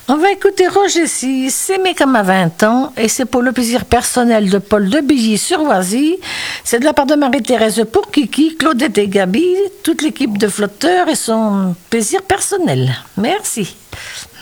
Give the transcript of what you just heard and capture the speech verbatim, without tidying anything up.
On va écouter Roger six, S'aimer comme à vingt ans, et c'est pour le plaisir personnel de Paul de Billy-sur-Oisy. C'est de la part de Marie-Thérèse pour Kiki, Claudette et Gabi, toute l'équipe de flotteurs et son plaisir personnel. Merci.